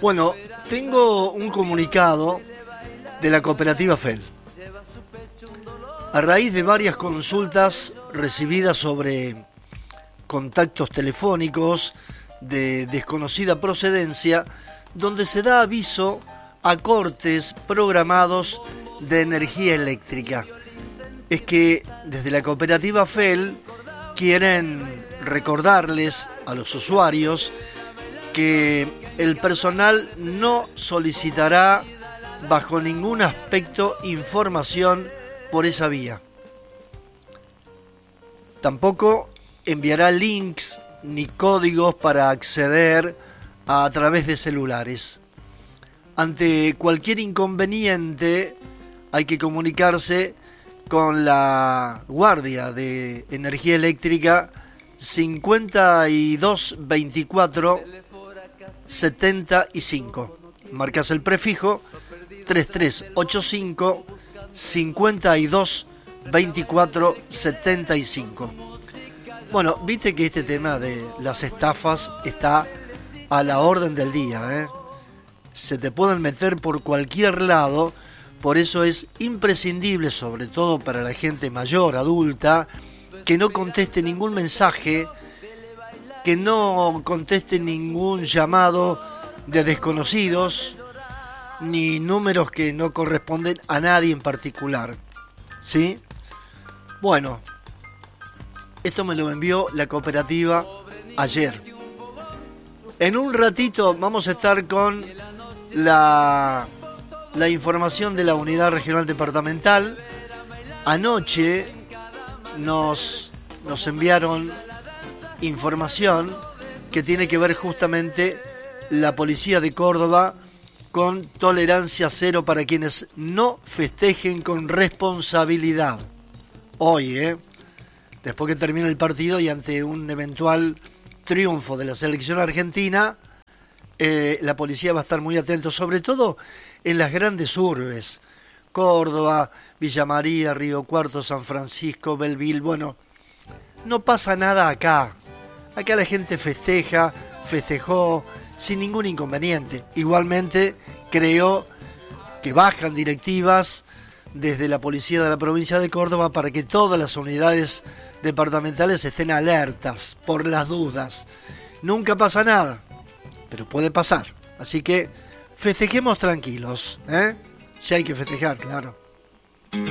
Bueno, tengo un comunicado de la cooperativa FEL. A raíz de varias consultas recibidas sobre contactos telefónicos de desconocida procedencia, donde se da aviso a cortes programados de energía eléctrica. Es que desde la cooperativa FEL quieren recordarles a los usuarios que el personal no solicitará bajo ningún aspecto información por esa vía. Tampoco enviará links ni códigos para acceder a través de celulares. Ante cualquier inconveniente hay que comunicarse con la Guardia de Energía Eléctrica 5224 75. Marcas el prefijo 3385 52 24 75. Bueno, viste que este tema de las estafas está a la orden del día, ¿eh? Se te pueden meter por cualquier lado, por eso es imprescindible, sobre todo para la gente mayor, adulta, que no conteste ningún mensaje, que no conteste ningún llamado de desconocidos, ni números que no corresponden a nadie en particular. ¿Sí? Bueno, esto me lo envió la cooperativa ayer. En un ratito vamos a estar con la información de la Unidad Regional Departamental. Anoche nos enviaron información que tiene que ver justamente la Policía de Córdoba con tolerancia cero para quienes no festejen con responsabilidad. Hoy, después que termine el partido y ante un eventual triunfo de la selección argentina, la policía va a estar muy atento, sobre todo en las grandes urbes, Córdoba, Villa María, Río Cuarto, San Francisco, Belleville. Bueno, no pasa nada acá. Acá la gente festejó sin ningún inconveniente. Igualmente creo que bajan directivas desde la policía de la provincia de Córdoba para que todas las unidades departamentales estén alertas por las dudas. Nunca pasa nada, pero puede pasar. Así que festejemos tranquilos, ¿eh? Si hay que festejar, claro.